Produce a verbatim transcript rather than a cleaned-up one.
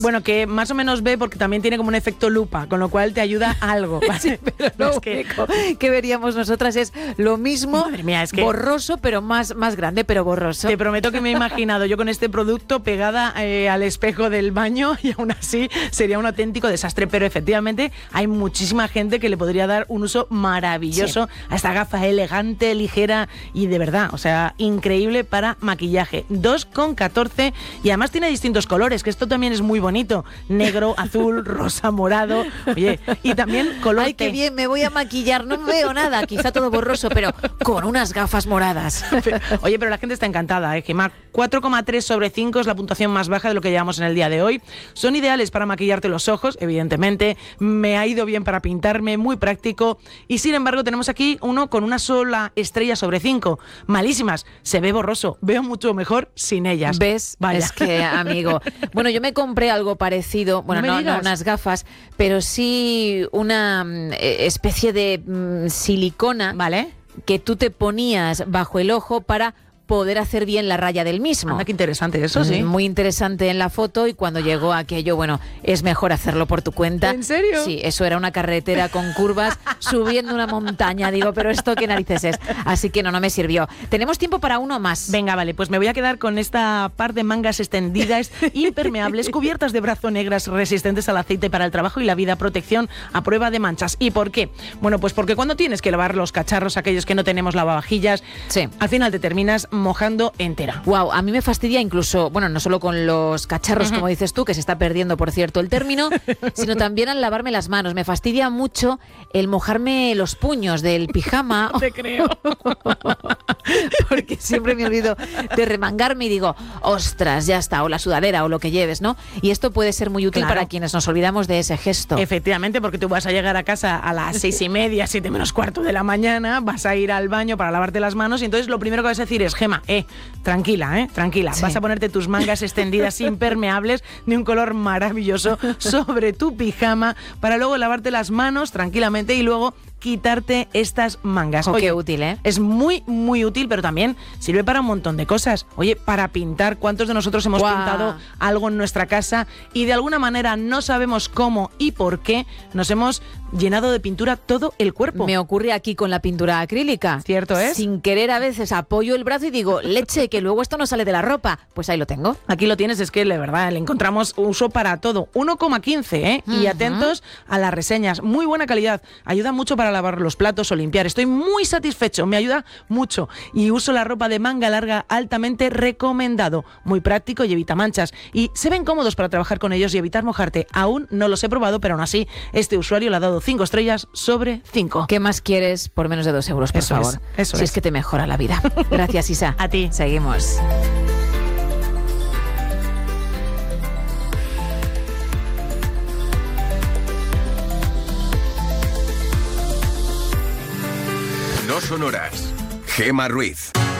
Bueno, que más o menos ve porque también tiene como un efecto lupa, con lo cual te ayuda a algo. Sí, pero lo es que... único que veríamos nosotras es lo mismo, Madre mía, es que... borroso, pero más, más grande, pero borroso. Te prometo que me he imaginado yo con este producto pegada eh, al espejo del baño y aún así sería un auténtico desastre. Pero efectivamente hay muchísima gente que le podría dar un uso maravilloso sí. a esta gafa elegante, ligera y de verdad, o sea, increíble para maquillaje. dos con catorce y además tiene distintos colores, que esto también es muy bonito. Negro, azul, rosa, morado. Oye, y también color Ay, té. qué bien, me voy a maquillar, no veo nada, quizá todo borroso, pero con unas gafas moradas. Oye, pero la gente está encantada, ¿eh? Gemma, cuatro coma tres sobre cinco es la puntuación más baja de lo que llevamos en el día de hoy. Son ideales para maquillarte los ojos, evidentemente. Me ha ido bien para pintarme, muy práctico. Y sin embargo, tenemos aquí uno con una sola estrella sobre cinco. Malísimas, se ve borroso. Veo mucho mejor sin ellas. ¿Ves? Vaya. Es que, amigo. Bueno, yo me compré algo parecido. Bueno, no, no, no unas gafas, pero sí una eh, especie de mm, silicona, ¿vale? Que tú te ponías bajo el ojo para poder hacer bien la raya del mismo. Anda, qué interesante eso, sí. Muy interesante en la foto y cuando llegó aquello, bueno, es mejor hacerlo por tu cuenta. ¿En serio? Sí, eso era una carretera con curvas subiendo una montaña. Digo, pero ¿esto qué narices es? Así que no, no me sirvió. Tenemos tiempo para uno más. Venga, vale, pues me voy a quedar con esta par de mangas extendidas, impermeables, cubiertas de brazo negras, resistentes al aceite para el trabajo y la vida, protección a prueba de manchas. ¿Y por qué? Bueno, pues porque cuando tienes que lavar los cacharros, aquellos que no tenemos lavavajillas, sí. al final te terminas mojando entera. Wow, a mí me fastidia incluso, bueno, no solo con los cacharros, uh-huh. como dices tú, que se está perdiendo, por cierto, el término, sino también al lavarme las manos. Me fastidia mucho el mojarme los puños del pijama. No te creo. Porque siempre me olvido de remangarme y digo, ostras, ya está, o la sudadera o lo que lleves, ¿no? Y esto puede ser muy útil claro. para quienes nos olvidamos de ese gesto. Efectivamente, porque tú vas a llegar a casa a las seis y media, siete menos cuarto de la mañana, vas a ir al baño para lavarte las manos y entonces lo primero que vas a decir es, Gemma, eh, tranquila, eh, tranquila. Sí. Vas a ponerte tus mangas extendidas impermeables de un color maravilloso sobre tu pijama para luego lavarte las manos tranquilamente y luego quitarte estas mangas. Oh, Oye, qué útil, ¿eh? Es muy, muy útil, pero también sirve para un montón de cosas. Oye, para pintar, ¿cuántos de nosotros hemos Guau. pintado algo en nuestra casa y de alguna manera no sabemos cómo y por qué nos hemos llenado de pintura todo el cuerpo? Me ocurre aquí con la pintura acrílica. ¿Cierto es? Sin querer a veces apoyo el brazo y digo, leche, que luego esto no sale de la ropa. Pues ahí lo tengo. Aquí lo tienes, es que de verdad le encontramos uso para todo. uno coma quince, ¿eh? Uh-huh. Y atentos a las reseñas. Muy buena calidad. Ayuda mucho para lavar los platos o limpiar. Estoy muy satisfecho, me ayuda mucho. Y uso la ropa de manga larga altamente recomendado. Muy práctico y evita manchas. Y se ven cómodos para trabajar con ellos y evitar mojarte. Aún no los he probado, pero aún así este usuario le ha dado cinco estrellas sobre cinco. ¿Qué más quieres por menos de dos euros, por eso favor? Es, eso si es. es que te mejora la vida. Gracias, Isa. A ti. Seguimos. No son horas. Gemma Ruiz.